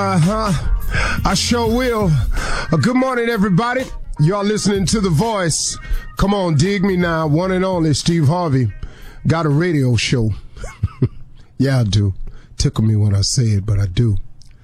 I sure will. Good morning, everybody. Y'all listening to The Voice. Come on, dig me now. One and only Steve Harvey. Got a radio show. Yeah, I do. Tickle me when I say it, but I do.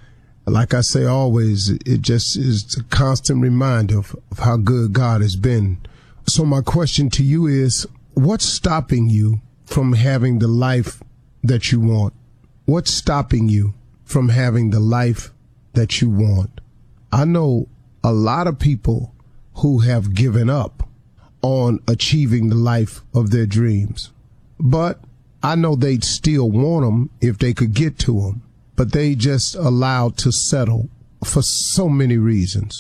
Like I say always, it just is a constant reminder of how good God has been. So my question to you is, what's stopping you from having the life that you want? What's stopping you from having the life that you want? I know a lot of people who have given up on achieving the life of their dreams, but I know they'd still want them if they could get to them, but they just allowed to settle for so many reasons.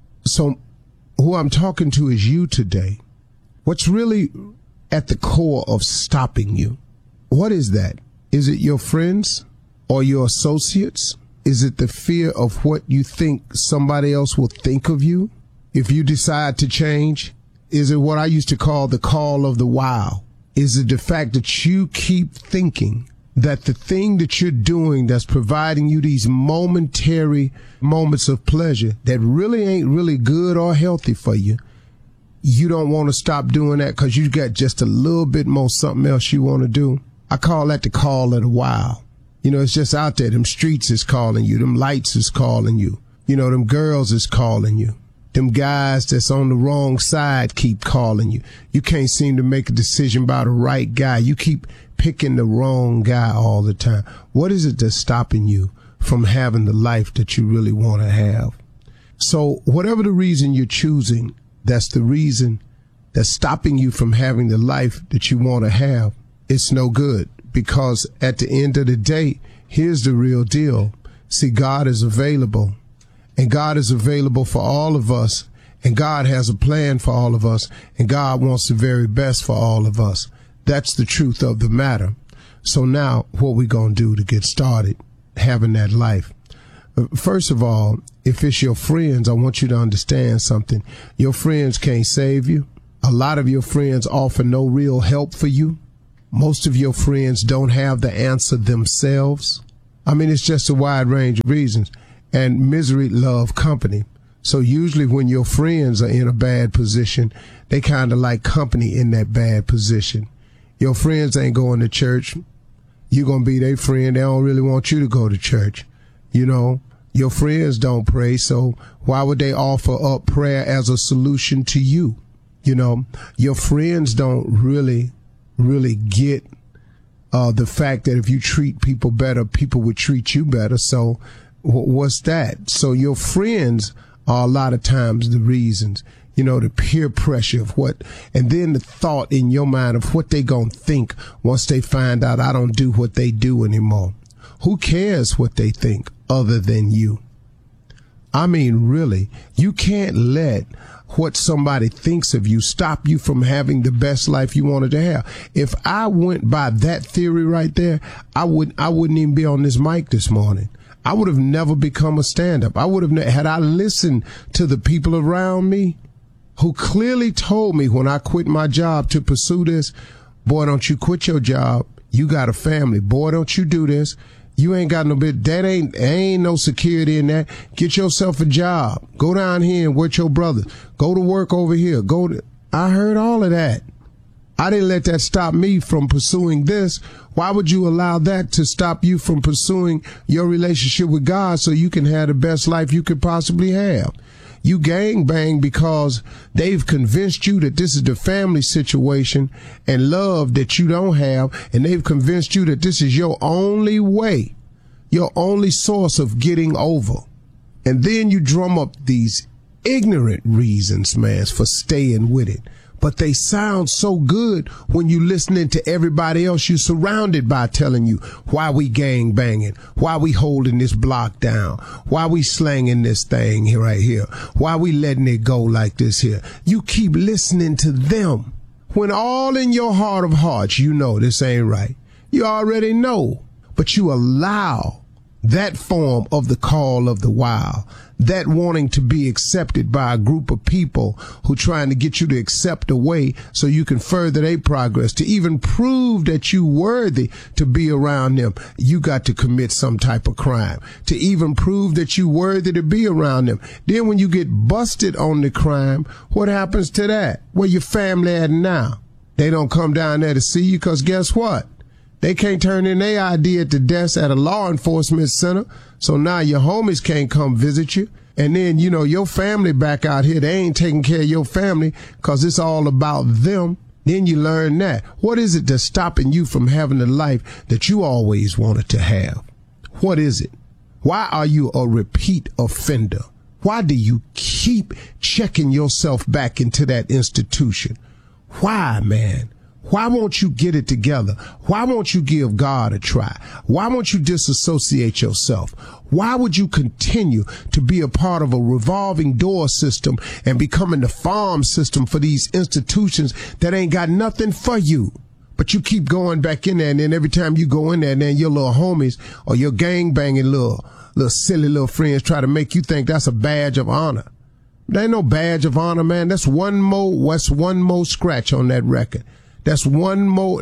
So who I'm talking to is you today. What's really at the core of stopping you? What is that? Is it your friends or your associates? Is it the fear of what you think somebody else will think of you if you decide to change? Is it what I used to call the call of the wow? Is it the fact that you keep thinking that the thing that you're doing that's providing you these momentary moments of pleasure that really ain't really good or healthy for you, you don't want to stop doing that because you got just a little bit more something else you want to do? I call that the call of the wow. You know, it's just out there. Them streets is calling you. Them lights is calling you. You know, them girls is calling you. Them guys that's on the wrong side keep calling you. You can't seem to make a decision about the right guy. You keep picking the wrong guy all the time. What is it that's stopping you from having the life that you really want to have? So whatever the reason you're choosing, that's the reason that's stopping you from having the life that you want to have. It's no good, because at the end of the day, here's the real deal. See, God is available. And God is available for all of us. And God has a plan for all of us. And God wants the very best for all of us. That's the truth of the matter. So now what we going to do to get started having that life? First of all, if it's your friends, I want you to understand something. Your friends can't save you. A lot of your friends offer no real help for you. Most of your friends don't have the answer themselves. I mean, it's just a wide range of reasons. And misery love company. So usually when your friends are in a bad position, they kind of like company in that bad position. Your friends ain't going to church. You're going to be their friend. They don't really want you to go to church. You know, your friends don't pray. So why would they offer up prayer as a solution to you? You know, your friends don't really get the fact that if you treat people better, people would treat you better. So what's that? So your friends are a lot of times the reasons, you know, the peer pressure of what, and then the thought in your mind of what they gonna think once they find out I don't do what they do anymore. Who cares what they think other than you? I mean, really, you can't let what somebody thinks of you stop you from having the best life you wanted to have. If I went by that theory right there, I wouldn't even be on this mic this morning. I would have never become a stand-up. I would have, had I listened to the people around me who clearly told me when I quit my job to pursue this, boy, don't you quit your job. You got a family. Boy, don't you do this. You ain't got no bit. That ain't no security in that. Get yourself a job. Go down here and work your brother. Go to work over here. I heard all of that. I didn't let that stop me from pursuing this. Why would you allow that to stop you from pursuing your relationship with God so you can have the best life you could possibly have? You gangbang because they've convinced you that this is the family situation and love that you don't have, and they've convinced you that this is your only way, your only source of getting over. And then you drum up these ignorant reasons, man, for staying with it. But they sound so good when you listening to everybody else you surrounded by telling you why we gang banging, why we holding this block down, why we slanging this thing here right here, why we letting it go like this here. You keep listening to them when all in your heart of hearts you know this ain't right. You already know, but you allow that form of the call of the wild, that wanting to be accepted by a group of people who trying to get you to accept a way so you can further their progress, to even prove that you worthy to be around them, you got to commit some type of crime. To even prove that you worthy to be around them. Then when you get busted on the crime, what happens to that? Where your family at now? They don't come down there to see you because guess what? They can't turn in their ID at the desk at a law enforcement center. So now your homies can't come visit you. And then, you know, your family back out here, they ain't taking care of your family because it's all about them. Then you learn that. What is it that's stopping you from having the life that you always wanted to have? What is it? Why are you a repeat offender? Why do you keep checking yourself back into that institution? Why, man? Why won't you get it together? Why won't you give God a try? Why won't you disassociate yourself? Why would you continue to be a part of a revolving door system and becoming the farm system for these institutions that ain't got nothing for you? But you keep going back in there, and then every time you go in there, then your little homies or your gang banging little silly little friends try to make you think that's a badge of honor. There ain't no badge of honor, man. That's one more scratch on that record. That's one more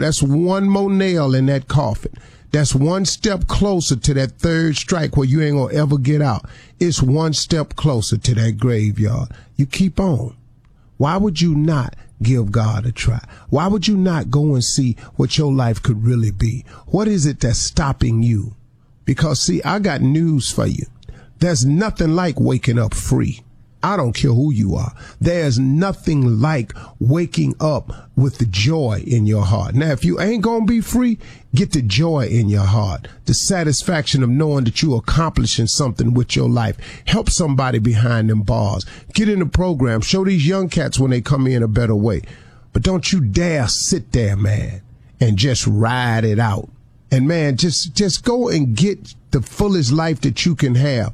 nail in that coffin. That's one step closer to that third strike where you ain't gonna ever get out. It's one step closer to that graveyard. You keep on. Why would you not give God a try? Why would you not go and see what your life could really be? What is it that's stopping you? Because see, I got news for you. There's nothing like waking up free. I don't care who you are. There's nothing like waking up with the joy in your heart. Now, if you ain't going to be free, get the joy in your heart, the satisfaction of knowing that you're accomplishing something with your life. Help somebody behind them bars. Get in the program. Show these young cats when they come in a better way. But don't you dare sit there, man, and just ride it out. And, man, just go and get the fullest life that you can have.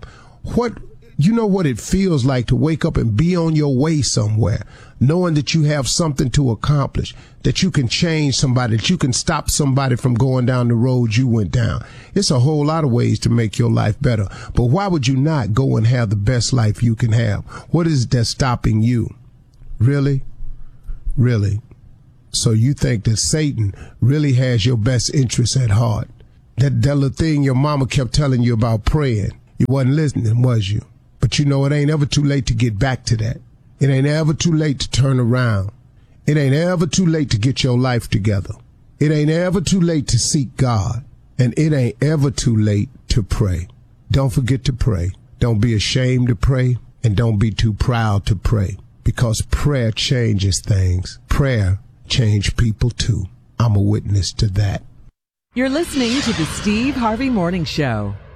You know what it feels like to wake up and be on your way somewhere, knowing that you have something to accomplish, that you can change somebody, that you can stop somebody from going down the road you went down. It's a whole lot of ways to make your life better. But why would you not go and have the best life you can have? What is it that's stopping you? Really? Really? So you think that Satan really has your best interests at heart? That little thing your mama kept telling you about praying, you wasn't listening, was you? But you know, it ain't ever too late to get back to that. It ain't ever too late to turn around. It ain't ever too late to get your life together. It ain't ever too late to seek God. And it ain't ever too late to pray. Don't forget to pray. Don't be ashamed to pray. And don't be too proud to pray. Because prayer changes things. Prayer changes people too. I'm a witness to that. You're listening to the Steve Harvey Morning Show.